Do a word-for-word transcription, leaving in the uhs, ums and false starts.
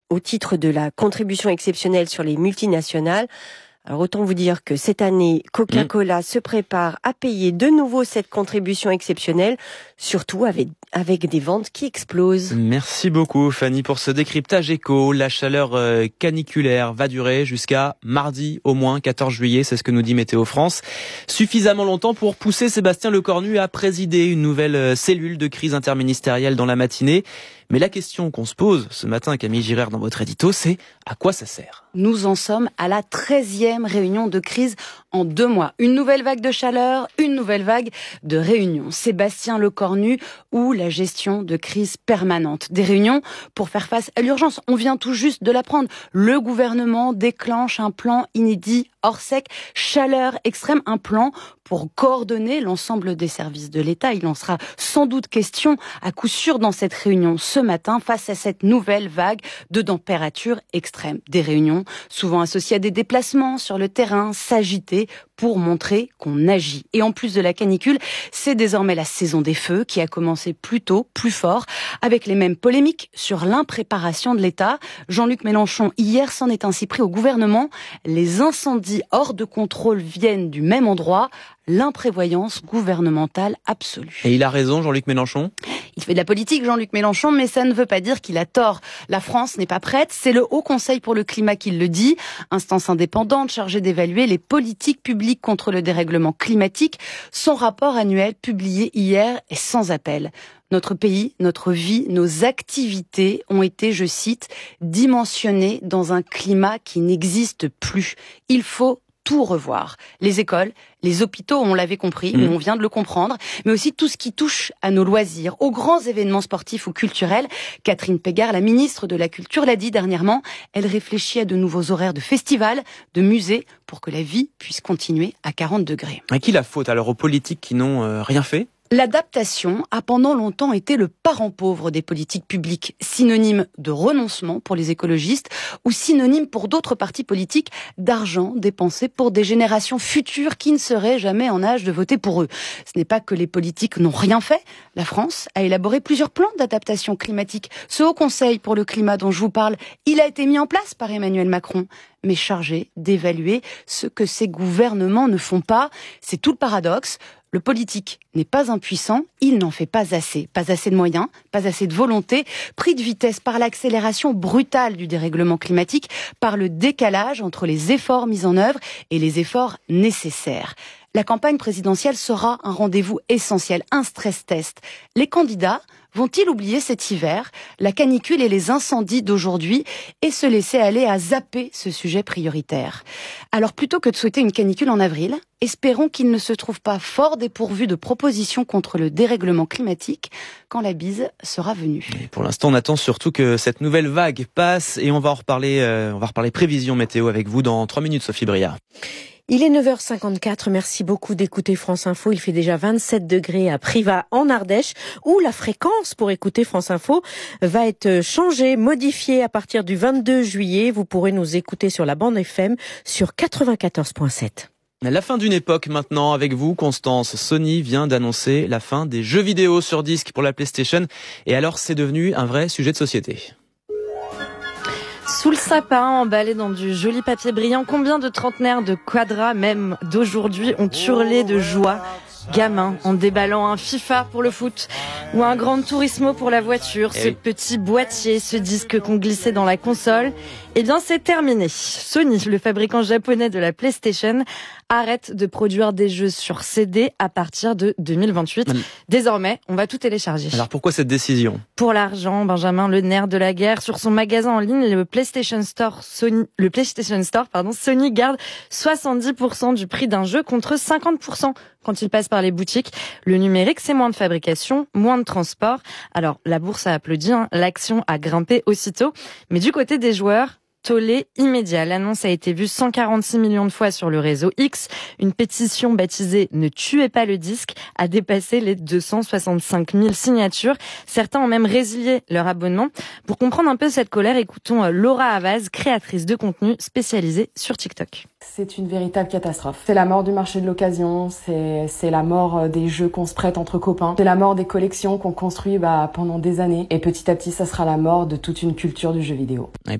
au titre de la contribution exceptionnelle sur les multinationales. Alors autant vous dire que cette année, Coca-Cola mmh. se prépare à payer de nouveau cette contribution exceptionnelle, surtout avec, avec des ventes qui explosent. Merci beaucoup Fanny pour ce décryptage éco. La chaleur euh, caniculaire va durer jusqu'à mardi au moins quatorze juillet, c'est ce que nous dit Météo France. Suffisamment longtemps pour pousser Sébastien Lecornu à présider une nouvelle euh, cellule de crise interministérielle dans la matinée. Mais la question qu'on se pose ce matin, Camille Girard, dans votre édito, c'est à quoi ça sert ? Nous en sommes à la treizième réunion de crise en deux mois. Une nouvelle vague de chaleur, une nouvelle vague de réunions. Sébastien Lecornu ou la gestion de crise permanente. Des réunions pour faire face à l'urgence. On vient tout juste de l'apprendre. Le gouvernement déclenche un plan inédit hors sec, chaleur extrême, un plan pour coordonner l'ensemble des services de l'État. Il en sera sans doute question à coup sûr dans cette réunion ce matin face à cette nouvelle vague de température extrême. Des réunions souvent associées à des déplacements sur le terrain, s'agiter pour montrer qu'on agit. Et en plus de la canicule, c'est désormais la saison des feux qui a commencé plus tôt, plus fort, avec les mêmes polémiques sur l'impréparation de l'État. Jean-Luc Mélenchon, hier, s'en est ainsi pris au gouvernement. Les incendies hors de contrôle viennent du même endroit. L'imprévoyance gouvernementale absolue. Et il a raison, Jean-Luc Mélenchon ? Il fait de la politique, Jean-Luc Mélenchon, mais ça ne veut pas dire qu'il a tort. La France n'est pas prête, c'est le Haut Conseil pour le climat qui le dit, instance indépendante chargée d'évaluer les politiques publiques contre le dérèglement climatique. Son rapport annuel publié hier est sans appel. Notre pays, notre vie, nos activités ont été, je cite, dimensionnées dans un climat qui n'existe plus. Il faut tout revoir. Les écoles, les hôpitaux, on l'avait compris, mmh. on vient de le comprendre, mais aussi tout ce qui touche à nos loisirs, aux grands événements sportifs ou culturels. Catherine Pégard, la ministre de la Culture, l'a dit dernièrement, elle réfléchit à de nouveaux horaires de festivals, de musées, pour que la vie puisse continuer à quarante degrés. À qui la faute alors, aux politiques qui n'ont euh, rien fait ? L'adaptation a pendant longtemps été le parent pauvre des politiques publiques, synonyme de renoncement pour les écologistes ou synonyme pour d'autres partis politiques d'argent dépensé pour des générations futures qui ne seraient jamais en âge de voter pour eux. Ce n'est pas que les politiques n'ont rien fait. La France a élaboré plusieurs plans d'adaptation climatique. Ce Haut Conseil pour le climat dont je vous parle, il a été mis en place par Emmanuel Macron, mais chargé d'évaluer ce que ces gouvernements ne font pas. C'est tout le paradoxe. Le politique n'est pas impuissant, il n'en fait pas assez. Pas assez de moyens, pas assez de volonté, pris de vitesse par l'accélération brutale du dérèglement climatique, par le décalage entre les efforts mis en œuvre et les efforts nécessaires. La campagne présidentielle sera un rendez-vous essentiel, un stress test. Les candidats vont-ils oublier cet hiver, la canicule et les incendies d'aujourd'hui et se laisser aller à zapper ce sujet prioritaire ? Alors plutôt que de souhaiter une canicule en avril, espérons qu'il ne se trouve pas fort dépourvu de propositions contre le dérèglement climatique quand la bise sera venue. Et pour l'instant, on attend surtout que cette nouvelle vague passe et on va en reparler, euh, on va reparler prévision météo avec vous dans trois minutes, Sophie Bria. Il est neuf heures cinquante-quatre, merci beaucoup d'écouter France Info. Il fait déjà vingt-sept degrés à Privas en Ardèche, où la fréquence pour écouter France Info va être changée, modifiée à partir du vingt-deux juillet. Vous pourrez nous écouter sur la bande F M sur quatre-vingt-quatorze virgule sept. La fin d'une époque maintenant avec vous, Constance. Sony vient d'annoncer la fin des jeux vidéo sur disque pour la PlayStation. Et alors, c'est devenu un vrai sujet de société. Sous le sapin, emballé dans du joli papier brillant, combien de trentenaires de Quadra, même d'aujourd'hui, ont hurlé de joie, gamins, en déballant un FIFA pour le foot ou un Gran Turismo pour la voiture, ce petit boîtier, ce disque qu'on glissait dans la console. Eh bien, c'est terminé. Sony, le fabricant japonais de la PlayStation, arrête de produire des jeux sur C D à partir de deux mille vingt-huit. Désormais, on va tout télécharger. Alors pourquoi cette décision ? Pour l'argent, Benjamin, le nerf de la guerre. Sur son magasin en ligne, le PlayStation Store, Sony, le PlayStation Store, pardon, Sony garde soixante-dix pour cent du prix d'un jeu contre cinquante pour cent quand il passe par les boutiques. Le numérique, c'est moins de fabrication, moins de transport. Alors, la bourse a applaudi, hein, l'action a grimpé aussitôt. Mais du côté des joueurs, tollé immédiat. L'annonce a été vue cent quarante-six millions de fois sur le réseau X. Une pétition baptisée « Ne tuez pas le disque » a dépassé les deux cent soixante-cinq mille signatures. Certains ont même résilié leur abonnement. Pour comprendre un peu cette colère, écoutons Laura Havaz, créatrice de contenu spécialisée sur TikTok. C'est une véritable catastrophe. C'est la mort du marché de l'occasion, c'est, c'est la mort des jeux qu'on se prête entre copains, c'est la mort des collections qu'on construit bah, pendant des années. Et petit à petit, ça sera la mort de toute une culture du jeu vidéo.